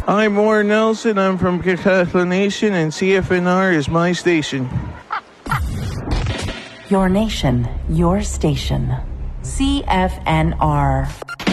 I'm Warren Nelson. I'm from Kakatla Nation, and CFNR is my station. Your nation, your station. CFNR.